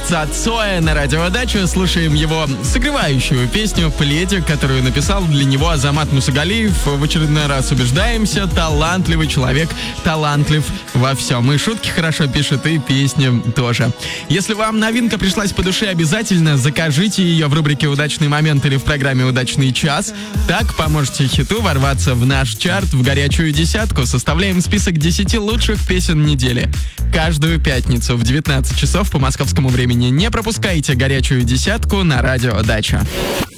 певца Цоя на радио Дача. Слушаем его согревающую песню «Пледик», которую написал для него Азамат Мусагалиев. В очередной раз убеждаемся, талантливый человек, талантлив во всем. И шутки хорошо пишет, и песни тоже. Если вам новинка пришлась по душе, обязательно закажите ее в рубрике «Удачный момент» или в программе «Удачный час». Так поможете хиту ворваться в наш чарт, в горячую десятку. Составляем список 10 лучших песен недели. Каждую пятницу в 19 часов по московскому времени. Не пропускайте горячую десятку на радио Дача.